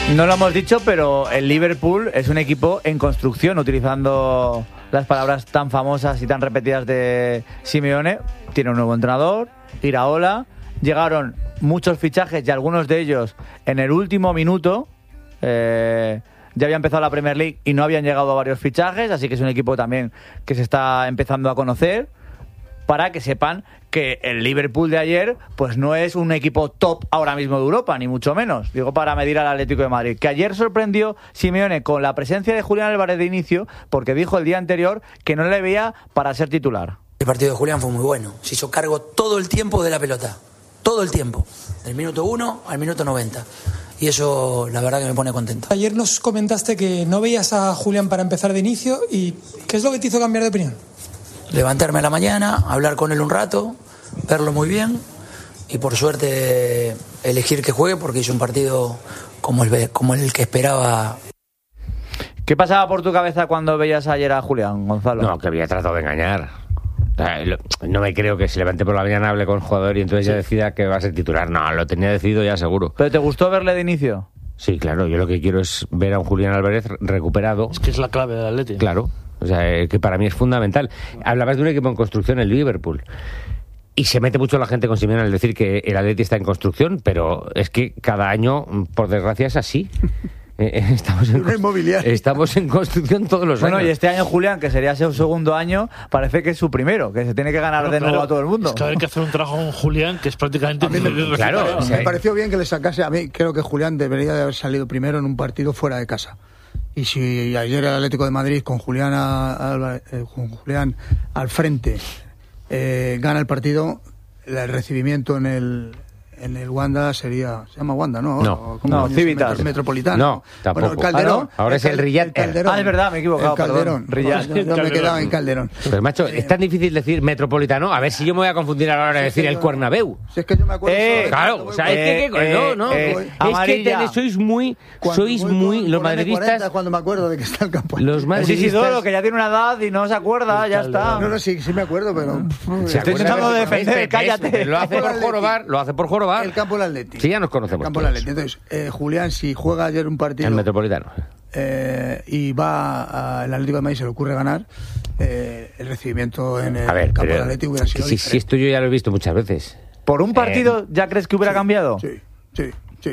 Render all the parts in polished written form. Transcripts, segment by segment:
No lo hemos dicho, pero el Liverpool es un equipo en construcción, utilizando las palabras tan famosas y tan repetidas de Simeone. Tiene un nuevo entrenador, Iraola. Llegaron muchos fichajes y algunos de ellos en el último minuto. Ya había empezado la Premier League y no habían llegado varios fichajes, así que es un equipo también que se está empezando a conocer, para que sepan que el Liverpool de ayer pues no es un equipo top ahora mismo de Europa, ni mucho menos. Digo, para medir al Atlético de Madrid, que ayer sorprendió Simeone con la presencia de Julián Álvarez de inicio, porque dijo el día anterior que no le veía para ser titular. El partido de Julián fue muy bueno, se hizo cargo todo el tiempo de la pelota, todo el tiempo, del minuto 1 al minuto 90. Y eso la verdad que me pone contento. Ayer nos comentaste que no veías a Julián para empezar de inicio, y ¿qué es lo que te hizo cambiar de opinión? Levantarme a la mañana, hablar con él un rato, verlo muy bien y por suerte elegir que juegue, porque hizo un partido como el que esperaba. ¿Qué pasaba por tu cabeza cuando veías ayer a Julián, Gonzalo? No, que había tratado de engañar. No me creo que se levante por la mañana, hable con el jugador y entonces ya decida que va a ser titular. No, lo tenía decidido ya seguro. ¿Pero te gustó verle de inicio? Sí, claro. Yo lo que quiero es ver a un Julián Álvarez recuperado. Es que es la clave del Atleti. Claro. O sea, que para mí es fundamental. Hablabas de un equipo en construcción, el Liverpool. Y se mete mucho la gente con Simeone al decir que el Atleti está en construcción, pero es que cada año, por desgracia, es así. Estamos en construcción todos los años. Bueno, y este año Julián, que sería su segundo año, parece que es su primero, que se tiene que ganar de nuevo a todo el mundo. Es que hay que hacer un trabajo con Julián que es prácticamente... Claro, me pareció bien que le sacase. A mí creo que Julián debería de haber salido primero en un partido fuera de casa. Y si ayer el Atlético de Madrid con Julián al frente gana el partido, el recibimiento en el Wanda sería... Se llama Wanda, ¿no? No, Civitas. Metropolitano. No, tampoco. Bueno, el Calderón. Ahora es el Riyad. Calderón. Es verdad, me he equivocado. El Calderón. Yo me he quedado en Calderón. Pero, macho, es tan difícil decir Metropolitano. A ver si yo me voy a confundir a la hora de decir el Cuernabéu. Si es que yo me acuerdo... Claro, o sea, es que sois muy... Los madridistas... Cuando me acuerdo de que está el campo. Los madridistas... Sí, Isidoro, que ya tiene una edad y no se acuerda, ya está. No, sí me acuerdo, pero... Estoy intentando defender, cállate. Lo hace por jorobar. El campo del Atleti. Sí, ya nos conocemos. Campo del Atleti. Entonces, Julián, si juega ayer un partido... El Metropolitano. Y va al Atlético de Madrid, se le ocurre ganar, el recibimiento en el campo del Atleti hubiera sido diferente. Si esto yo ya lo he visto muchas veces. ¿Por un partido ya crees que hubiera cambiado? Sí.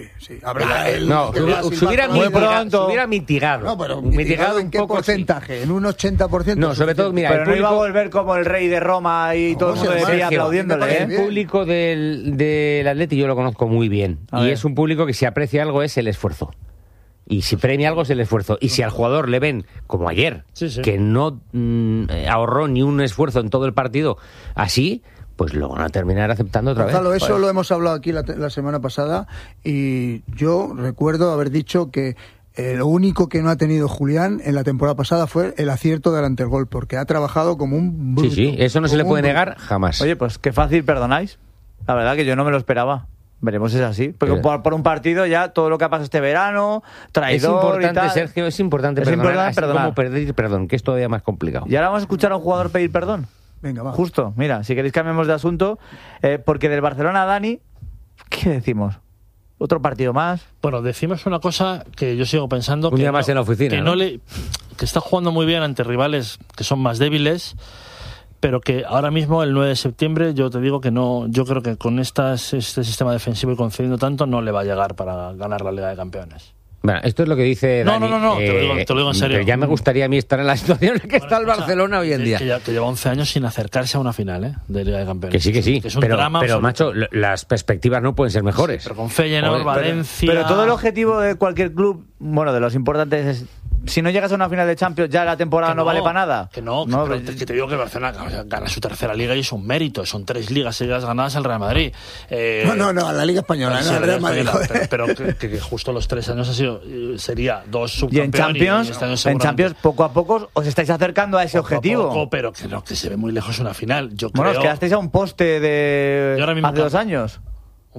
Se hubiera mitigado. No, pero mitigado ¿en qué porcentaje? ¿En un 80%? No, sobre todo, mira... Pero no iba a volver como el rey de Roma y todo el mundo de pie aplaudiéndole, El público del Atleti yo lo conozco muy bien. Y es un público que si aprecia algo es el esfuerzo. Y si premia algo es el esfuerzo. Y si al jugador le ven, como ayer, que no ahorró ni un esfuerzo en todo el partido, así... pues lo van a terminar aceptando otra vez. Gonzalo, eso lo hemos hablado aquí la semana pasada y yo recuerdo haber dicho que lo único que no ha tenido Julián en la temporada pasada fue el acierto delante del gol, porque ha trabajado como un bruto. Sí, eso no se le puede negar jamás. Oye, pues qué fácil perdonáis. La verdad que yo no me lo esperaba. Veremos si es así. Porque por un partido ya todo lo que ha pasado este verano, traidor es importante, y tal. Sergio, es importante perdonar, como pedir perdón, que es todavía más complicado. Y ahora vamos a escuchar a un jugador pedir perdón. Venga, va. Justo, mira, si queréis cambiemos de asunto, porque del Barcelona, Dani, ¿qué decimos? ¿Otro partido más? Bueno, decimos una cosa que yo sigo pensando... Un día más en la oficina, que está jugando muy bien ante rivales que son más débiles, pero que ahora mismo, el 9 de septiembre, yo te digo que no... Yo creo que con este sistema defensivo y concediendo tanto, no le va a llegar para ganar la Liga de Campeones. Bueno, esto es lo que dice Dani. No, te lo digo en serio. Pero ya me gustaría a mí estar en la situación en la que está el Barcelona hoy en día. Que lleva 11 años sin acercarse a una final de Liga de Campeones. Que sí. Que es un drama pero macho, las perspectivas no pueden ser mejores. Sí, pero con Feyenoord, Valencia... Pero todo el objetivo de cualquier club, bueno, de los importantes es... Si no llegas a una final de Champions, ya la temporada no vale para nada. Que te digo que Barcelona gana su tercera liga y es un mérito. Son 3 ligas seguidas ganadas al Real Madrid. No, a la Liga Española, no al Real Madrid. Pero que justo los 3 años sería 2 subcampeones. Y en Champions, poco a poco os estáis acercando a ese objetivo. Pero que se ve muy lejos una final. Os quedasteis a un poste de hace 2 años.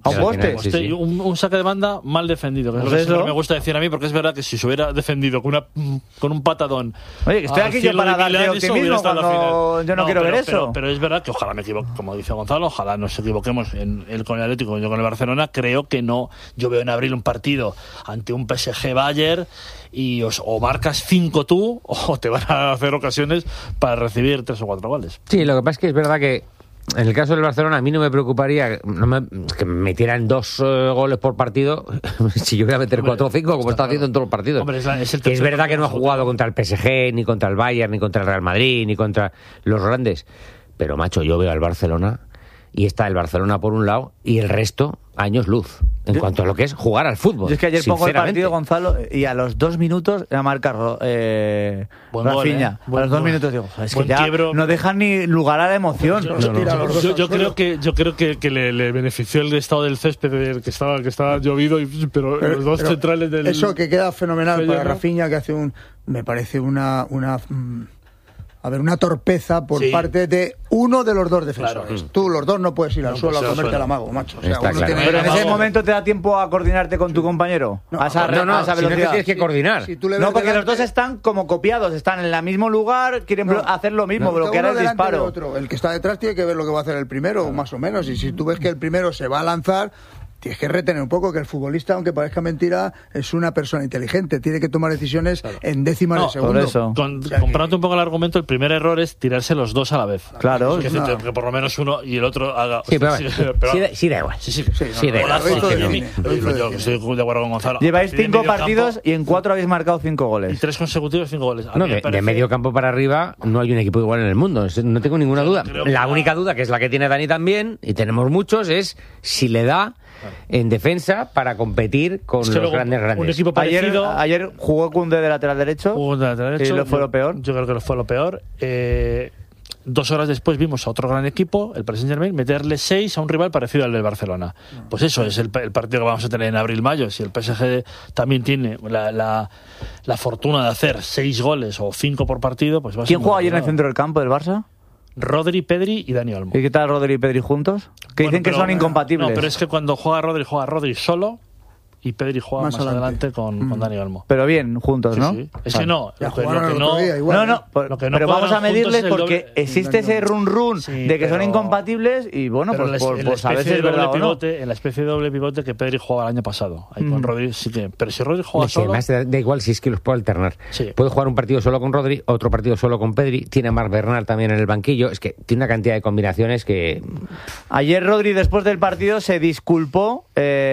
¿A un poste? Sí. Un saque de banda mal defendido, que es lo que siempre me gusta decir a mí, porque es verdad que si se hubiera defendido con un patadón... Oye, que estoy aquí yo para darle optimismo cuando yo no quiero ver eso. Pero es verdad que ojalá me equivoque, como dice Gonzalo, ojalá nos equivoquemos con el Atlético, yo con el Barcelona. Creo que no. Yo veo en abril un partido ante un PSG Bayern y o marcas 5 tú o te van a hacer ocasiones para recibir 3 o 4 goles. Sí, lo que pasa es que es verdad que en el caso del Barcelona a mí no me preocuparía que me metieran 2 goles por partido si yo voy a meter 4 o 5 como está haciendo en todos los partidos. Hombre, es verdad que no ha jugado contra el PSG, ni contra el Bayern, ni contra el Real Madrid, ni contra los grandes. Pero, macho, yo veo al Barcelona y está el Barcelona por un lado y el resto años luz en cuanto a lo que es jugar al fútbol. Yo es que ayer pongo el partido, Gonzalo, y a los 2 minutos la marca Rafinha. A los 2 minutos digo, es que ya quiebro. No dejan ni lugar a la emoción. Yo creo que le benefició el estado del césped que estaba llovido, pero los dos centrales del... Eso que queda fenomenal para Rafinha, que hace me parece una torpeza por parte de uno de los 2 defensores. Claro. Tú, los 2, no puedes ir al suelo a comerte el amago, macho. O sea, claro. Pero en ese momento te da tiempo a coordinarte con tu compañero. A esa velocidad. Si no te tienes que coordinar. Si no, porque los 2 están como copiados, están en el mismo lugar, quieren hacer lo mismo, bloquear el disparo. El que está detrás tiene que ver lo que va a hacer el primero, más o menos. Y si tú ves que el primero se va a lanzar, tienes que retener un poco que el futbolista, aunque parezca mentira, es una persona inteligente, tiene que tomar decisiones en décimas de segundo. Por eso. Comprando un poco el argumento, el primer error es tirarse los 2 a la vez. Claro. Que por lo menos uno y el otro haga... Sí, pero sí da igual. Sí, da igual. Yo estoy de acuerdo con Gonzalo. Lleváis 5 partidos y en 4 habéis marcado 5 goles. Y 3 consecutivos, 5 goles. No, de medio campo para arriba no hay un equipo igual en el mundo, no tengo ninguna duda. La única duda, que es la que tiene Dani también, y tenemos muchos, es si le da en defensa para competir con los grandes. Un equipo parecido. Ayer jugó Koundé de lateral derecho. Y fue lo peor. Yo creo que fue lo peor. 2 horas después vimos a otro gran equipo, el Paris Saint-Germain, meterle 6 a un rival parecido al del Barcelona. Pues eso es el partido que vamos a tener en abril-mayo. Si el PSG también tiene la fortuna de hacer 6 goles o 5 por partido, pues va a ser... ¿Quién juega ayer en el centro del campo del Barça? Rodri, Pedri y Dani Olmo. ¿Y qué tal Rodri y Pedri juntos? Que dicen que son incompatibles. No, pero es que cuando juega Rodri solo y Pedri juega más adelante con Dani Olmo. Pero bien, juntos, ¿no? Sí. Es que no. Pero vamos a medirles porque existe ese run de que son incompatibles y bueno, pues a veces es verdad o no. En la especie de doble pivote que Pedri jugaba el año pasado. Ahí con Rodri sí que... Pero si Rodri juega solo... Además da igual si es que los puedo alternar. Sí. Puede jugar un partido solo con Rodri, otro partido solo con Pedri, tiene a Marc Bernal también en el banquillo, es que tiene una cantidad de combinaciones que... Ayer Rodri después del partido se disculpó...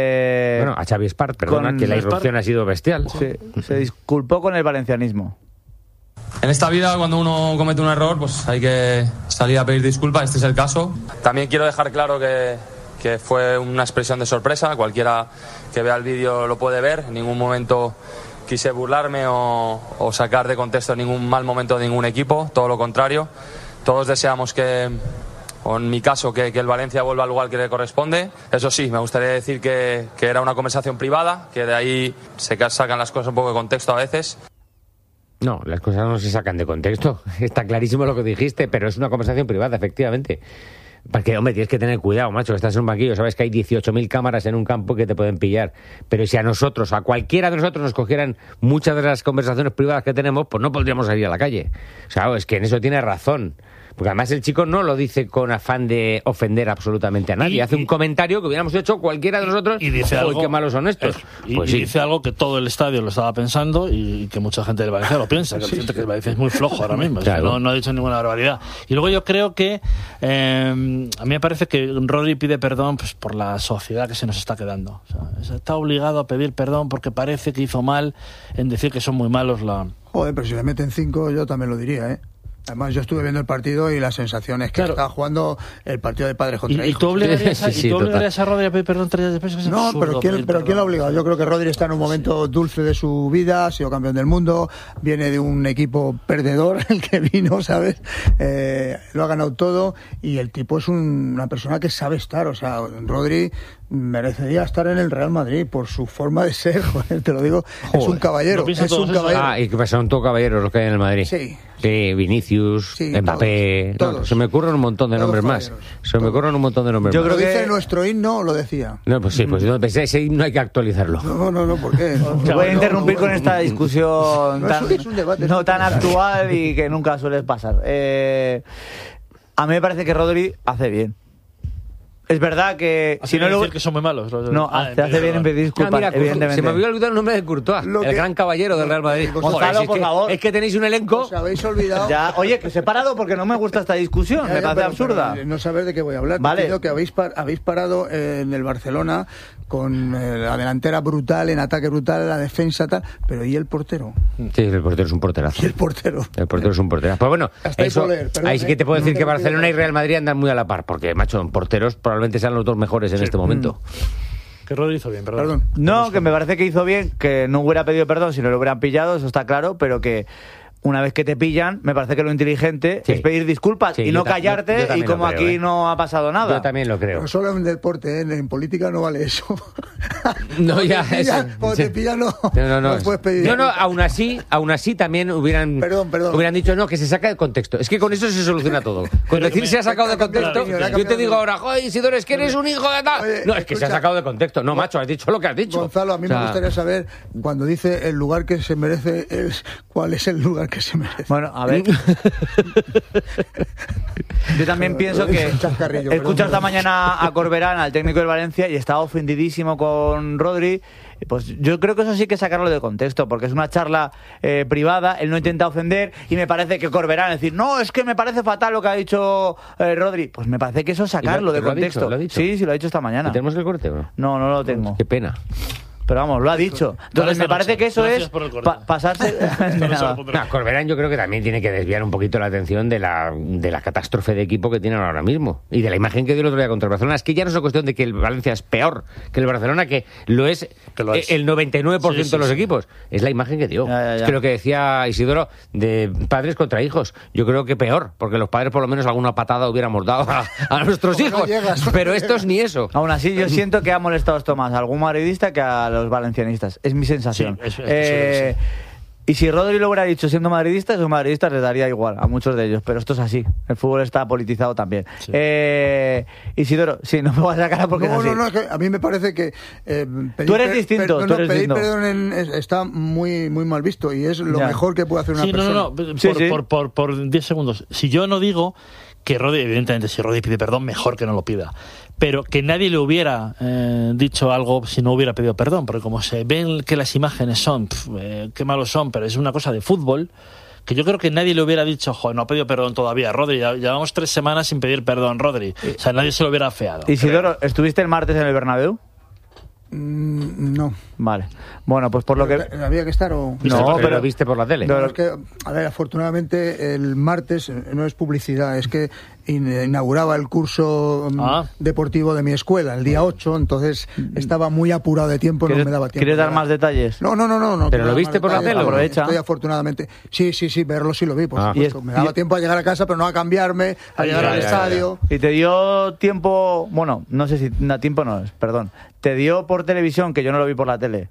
a Xavi Espart, perdona, que la irrupción ha sido bestial. Sí, se disculpó con el valencianismo. En esta vida, cuando uno comete un error, pues hay que salir a pedir disculpas. Este es el caso. También quiero dejar claro que fue una expresión de sorpresa. Cualquiera que vea el vídeo lo puede ver. En ningún momento quise burlarme o sacar de contexto ningún mal momento de ningún equipo. Todo lo contrario. Todos deseamos o en mi caso, que el Valencia vuelva al lugar que le corresponde. Eso sí, me gustaría decir que era una conversación privada, que de ahí se sacan las cosas un poco de contexto a veces. No, las cosas no se sacan de contexto. Está clarísimo lo que dijiste, pero es una conversación privada, efectivamente. Porque, hombre, tienes que tener cuidado, macho, que estás en un banquillo, sabes que hay 18.000 cámaras en un campo que te pueden pillar. Pero si a cualquiera de nosotros nos cogieran muchas de las conversaciones privadas que tenemos, pues no podríamos salir a la calle. O sea, es que en eso tiene razón. Porque además el chico no lo dice con afán de ofender absolutamente a nadie. Hace un comentario que hubiéramos hecho cualquiera de nosotros. Y dice algo, qué malos son estos. Dice algo que todo el estadio lo estaba pensando y que mucha gente del Valencia lo piensa. Que el Valencia es muy flojo ahora mismo. Claro. O sea, no ha dicho ninguna barbaridad. Y luego yo creo que a mí me parece que Rodri pide perdón pues, por la sociedad que se nos está quedando. O sea, está obligado a pedir perdón porque parece que hizo mal en decir que son muy malos Joder, pero si le meten 5 yo también lo diría, ¿eh? Además, yo estuve viendo el partido y la sensación es que estaba jugando el partido de padres contra hijos. ¿Y tú obligarías a Rodri a pedir perdón 3 días después? No, pero ¿quién lo ha obligado? Yo creo que Rodri está en un momento dulce de su vida, ha sido campeón del mundo, viene de un equipo perdedor, el que vino, ¿sabes? Lo ha ganado todo y el tipo es una persona que sabe estar. O sea, Rodri merecería estar en el Real Madrid por su forma de ser, joder, te lo digo. Joder, es un caballero. Y que son todos caballeros los que hay en el Madrid. Sí. Sí, Vinicius, Sí, Mbappé. todos. No, se me ocurren un montón de Todos nombres más. falleros. Se me ocurren un montón de nombres Yo más. creo Lo que- dice nuestro himno, lo decía. No, pues sí, pues ese himno hay que actualizarlo. No, ¿por qué? Te voy a interrumpir con esta discusión No, tan, es un debate, no es tan un actual y que nunca suele pasar. A mí me parece que Rodri hace bien. Es verdad que Así si no de lo... decir que son muy malos. No, te hace bien en pedir disculpas, Mira, evidentemente. se me había olvidado el nombre de Courtois, Lo el que- gran caballero del Real Madrid. Gonzalo, Joder, si por favor. es que tenéis un elenco. Os habéis olvidado. Ya, oye, que os he parado porque no me gusta esta discusión, Ya, me parece pero absurda. no saber de qué voy a hablar. Vale. Te digo que habéis parado en el Barcelona con la delantera brutal, en ataque brutal, la defensa tal, pero ¿y el portero? Sí, el portero es un porterazo. ¿Y el portero? El portero es un porterazo. Pues bueno, Hasta ahí eso, puedo leer, perdón, ahí sí que te puedo no decir te que lo pido. Barcelona y Real Madrid andan muy a la par, porque, macho, en porteros probablemente sean los dos mejores en este momento. Que Rodri hizo bien, perdón. Perdón. No, que me parece que hizo bien, que no hubiera pedido perdón si no lo hubieran pillado, eso está claro, pero que una vez que te pillan, me parece que lo inteligente Sí. es pedir disculpas Sí, y no yo callarte también y como lo creo, aquí no ha pasado nada. Yo también lo creo. Pero solo en deporte, en política no vale eso. No, ya, eso. Cuando te pillan, no. No. puedes pedir. No, aún así también hubieran dicho, no, que se saca de contexto. Es que con eso se soluciona todo. Con decir se ha sacado de contexto, yo te digo ahora, joder, Isidoro, es que eres un hijo de tal. Oye, No, es que se ha escucha. sacado de contexto. No, macho, has dicho lo que has dicho. Gonzalo, a mí O sea, me gustaría saber, cuando dice el lugar que se merece, ¿cuál es el lugar que se merece? Bueno, a ver. Yo también pienso que Un chascarrillo, he escuchado perdón. esta mañana a Corberán, al técnico del Valencia, y estaba ofendidísimo con Rodri. Pues yo creo que eso sí que sacarlo de contexto, porque es una charla privada, él no intenta ofender, y me parece que Corberán decir, no, es que me parece fatal lo que ha dicho Rodri. Pues me parece que eso es sacarlo de ¿Lo ha dicho? contexto. ¿Lo ha dicho? Sí, lo ha dicho esta mañana. ¿Tenemos el corte o no? No, no lo tengo. Qué pena. Pero vamos, lo ha dicho. Entonces me parece que eso Gracias es por el corte. pasarse... de nada. No, Corberán yo creo que también tiene que desviar un poquito la atención de la catástrofe de equipo que tienen ahora mismo y de la imagen que dio el otro día contra el Barcelona. Es que ya no es una cuestión de que el Valencia es peor que el Barcelona, que lo es, el 99% de los equipos. Es la imagen que dio. Ya. Es que lo que decía Isidoro de padres contra hijos, yo creo que peor, porque los padres por lo menos alguna patada hubiéramos dado a nuestros Como no hijos. llegas, no Pero llegas. estos ni eso. Aún así, yo siento que ha molestado esto más a algún madridista que a los valencianistas. Es mi sensación. Sí, eso sí. Y si Rodri lo hubiera dicho siendo madridista, esos madridistas les daría igual a muchos de ellos. Pero esto es así. El fútbol está politizado también. Sí. Isidoro, sí, no me vas a sacar porque es así. No, es que a mí me parece que Tú eres distinto, tú eres pedir distinto. perdón está muy mal visto y es lo Ya. mejor que puede hacer una Sí, persona. no. Sí, sí. Por 10 segundos. Si yo no digo que Rodri, evidentemente, si Rodri pide perdón, mejor que no lo pida. Pero que nadie le hubiera dicho algo si no hubiera pedido perdón, porque como se ven que las imágenes son, qué malos son, pero es una cosa de fútbol, que yo creo que nadie le hubiera dicho, joder, no ha pedido perdón todavía, Rodri, ya llevamos 3 semanas sin pedir perdón, Rodri. O sea, nadie se lo hubiera afeado. Isidoro, ¿estuviste el martes en el Bernabéu? No. Vale. Bueno, pues por lo que... ¿Había que estar o...? No, pero lo viste por la tele. No, es que, a ver, afortunadamente el martes no es publicidad, es que inauguraba el curso deportivo de mi escuela, el día 8, entonces estaba muy apurado de tiempo, no me daba tiempo. ¿Quieres dar más detalles? No. ¿Pero lo viste por la tele? Aprovecha. Estoy afortunadamente. Sí, verlo sí lo vi, por Ah. supuesto. Me daba tiempo a llegar a casa, pero no a cambiarme, a llegar al estadio. Y te dio tiempo, bueno, no sé si tiempo no es, perdón. Te dio por televisión, que yo no lo vi por la tele,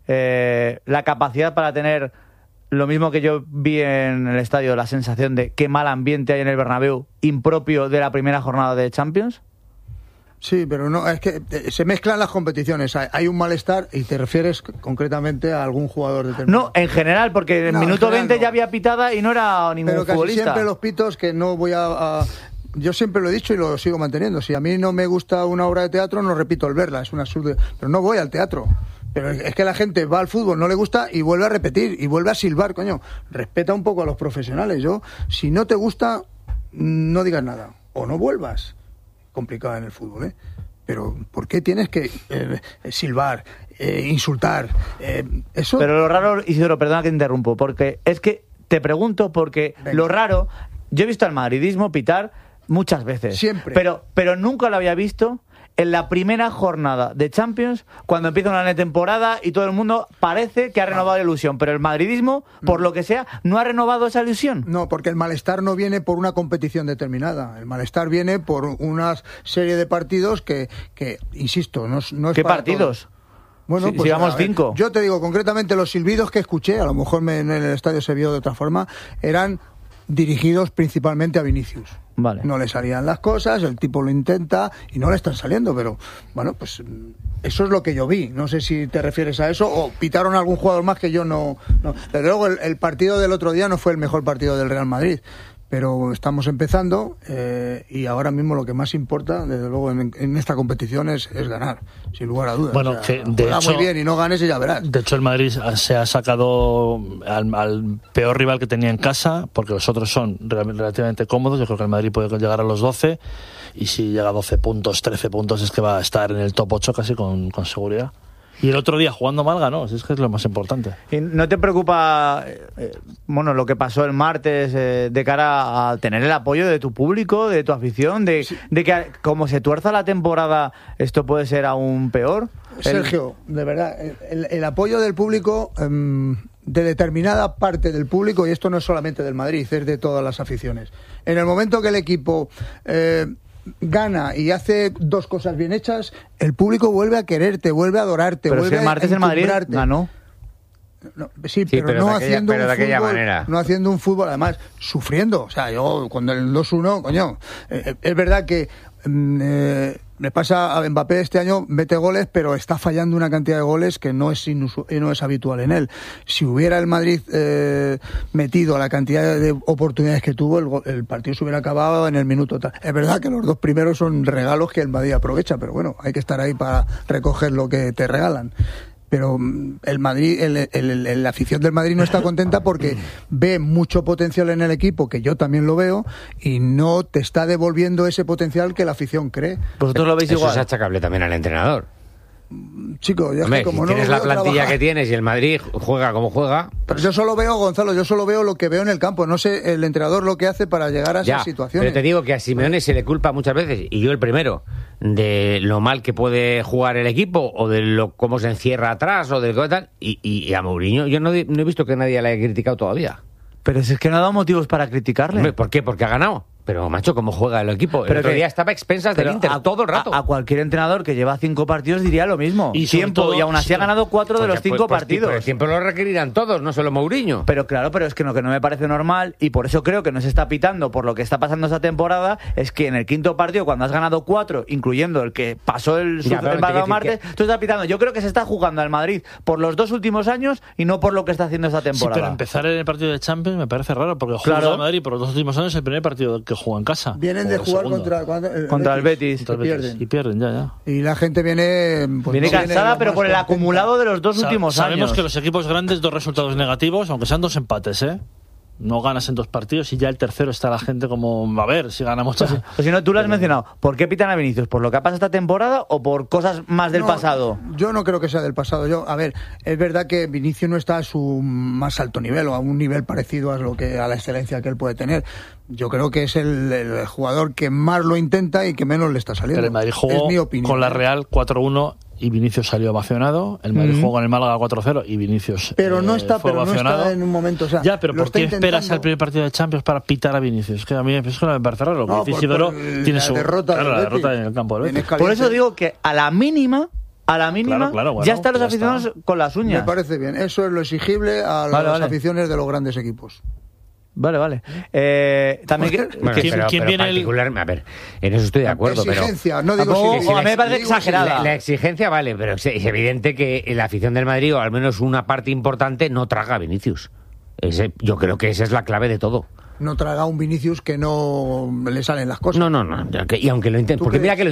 la capacidad para tener lo mismo que yo vi en el estadio, la sensación de qué mal ambiente hay en el Bernabéu, impropio de la primera jornada de Champions. Sí, pero no, es que se mezclan las competiciones. Hay un malestar y te refieres concretamente a algún jugador determinado. No, en general, porque en No, minuto en general 20 no. ya había pitada y no era ningún Pero casi futbolista. siempre los pitos que no voy a... Yo siempre lo he dicho y lo sigo manteniendo. Si a mí no me gusta una obra de teatro, no repito el verla. Es un absurdo. Pero no voy al teatro. Pero es que la gente va al fútbol, no le gusta y vuelve a repetir y vuelve a silbar, coño. Respeta un poco a los profesionales. Si no te gusta, no digas nada. O no vuelvas. Complicado en el fútbol, ¿eh? Pero ¿por qué tienes que silbar, insultar? Eso... Pero lo raro, Isidoro, perdona que te interrumpo, porque es que te pregunto porque Venga. lo raro, yo he visto al madridismo pitar muchas veces. Siempre. Pero nunca lo había visto en la primera jornada de Champions, cuando empieza una nueva temporada y todo el mundo parece que ha renovado la ilusión, pero el madridismo, por lo que sea, no ha renovado esa ilusión. No, porque el malestar no viene por una competición determinada. El malestar viene por una serie de partidos que insisto, no es ¿Qué para partidos? todos. Bueno, Si llevamos a ver, 5. Yo te digo concretamente los silbidos que escuché, a lo mejor en el estadio se vio de otra forma, eran dirigidos principalmente a Vinicius. Vale. No le salían las cosas, el tipo lo intenta y no le están saliendo, pero bueno, pues eso es lo que yo vi. No sé si te refieres a eso o pitaron a algún jugador más que yo no. Desde luego el partido del otro día no fue el mejor partido del Real Madrid, pero estamos empezando y ahora mismo lo que más importa, desde luego, en esta competición es ganar, sin lugar a dudas. Bueno, o sea, que de juega hecho, muy bien y no ganes y ya verás. De hecho, el Madrid se ha sacado al peor rival que tenía en casa, porque los otros son relativamente cómodos. Yo creo que el Madrid puede llegar a los 12, y si llega a 12 puntos, 13 puntos, es que va a estar en el top 8 casi con seguridad. Y el otro día jugando mal ganó, es que es lo más importante. ¿Y no te preocupa lo que pasó el martes de cara a tener el apoyo de tu público, de tu afición, de que como se tuerza la temporada esto puede ser aún peor? Sergio, de verdad, el apoyo del público, de determinada parte del público, y esto no es solamente del Madrid, es de todas las aficiones. En el momento que el equipo gana y hace dos cosas bien hechas, el público vuelve a quererte, vuelve a adorarte, pero vuelve es que el martes a el Madrid encumbrarte. ganó. No, sí, pero no haciendo de aquella fútbol, manera. no haciendo un fútbol, además, sufriendo. O sea, yo cuando el 2-1, coño, es verdad que le pasa a Mbappé este año, mete goles, pero está fallando una cantidad de goles que no es habitual en él. Si hubiera el Madrid metido a la cantidad de oportunidades que tuvo, el partido se hubiera acabado en el minuto tal. Es verdad que los dos primeros son regalos que el Madrid aprovecha, pero bueno, hay que estar ahí para recoger lo que te regalan. Pero el Madrid, la afición del Madrid no está contenta porque ve mucho potencial en el equipo, que yo también lo veo, y no te está devolviendo ese potencial que la afición cree. ¿Vosotros lo veis Eso igual? es achacable también al entrenador. Chico, ya Hombre, es que como si no tienes lo la veo plantilla trabajar. que tienes y el Madrid juega como juega. Pero yo solo veo, Gonzalo, lo que veo en el campo. No sé el entrenador lo que hace para llegar a esas situaciones. Pero te digo que a Simeone se le culpa muchas veces, y yo el primero, de lo mal que puede jugar el equipo, o de cómo se encierra atrás, o de tal. Y a Mourinho yo no he visto que nadie le haya criticado todavía. Pero si es que no ha dado motivos para criticarle. Hombre, ¿por qué? Porque ha ganado. Pero, macho, ¿cómo juega el equipo? Pero el otro que- día estaba a expensas del Pero Inter todo el rato. A cualquier entrenador que lleva 5 partidos diría lo mismo. Y sobre Tiempo, todo, y aún así sí, ha ganado 4 de los 5 partidos. Pero siempre lo requerirán todos, no solo Mourinho. Pero claro, pero es que lo que no me parece normal, y por eso creo que no se está pitando por lo que está pasando esta temporada, es que en el quinto partido, cuando has ganado 4, incluyendo el que pasó el Ya, pero te pasado quiero martes, decir tú estás pitando. Yo creo que se está jugando al Madrid por los 2 últimos años y no por lo que está haciendo esta Sí, temporada. pero empezar en el partido de Champions me parece raro, porque juega Claro. al Madrid por los 2 últimos años, el primer partido que juega en casa. Vienen O de el jugar segundo. Contra el Betis. Contra el Betis. pierden. Y pierden, ya. Y la gente viene... pues, Viene no cansada, lo pero más por el contenta. acumulado de los 2 últimos Sabemos años. que los equipos grandes, 2 resultados negativos, aunque sean 2 empates, no ganas en 2 partidos y ya el tercero está la gente como, a ver, si ganamos... Pues si no, tú lo has mencionado. ¿Por qué pitan a Vinicius? ¿Por lo que ha pasado esta temporada o por cosas más del No, pasado? Yo no creo que sea del pasado. A ver, es verdad que Vinicius no está a su más alto nivel o a un nivel parecido a la excelencia que él puede tener. Yo creo que es el jugador que más lo intenta y que menos le está saliendo. Pero el Madrid jugó es mi opinión. con la Real 4-1 y Vinicius salió ovacionado. El Madrid jugó con el Málaga 4-0 y Vinicius Pero no está, fue pero no ovacionado. está en un momento. O sea, Ya, pero lo ¿por qué está esperas intentando. al primer partido de Champions para pitar a Vinicius? Es que a mí eso me parece raro. No, Que por Isidoro la tiene su derrota claro, del la Betis. derrota en el campo del Tienes Betis. caliente. Por eso digo que a la mínima, Claro, bueno, ya están los ya aficionados está. con las Me uñas. parece bien. Eso es lo exigible a Vale, las vale. aficiones de los grandes equipos. Vale. También Bueno, ¿Quién pero viene el- particular, a ver, en eso estoy de acuerdo, Exigencia, no digo Tampoco- si- a mí me parece digo exagerada. La exigencia vale, pero es evidente que la afición del Madrid, o al menos una parte importante, no traga a Vinicius. Yo creo que esa es la clave de todo. no traga un Vinicius que no le salen las cosas. No, y aunque lo intente, ¿Tú porque crees? mira que lo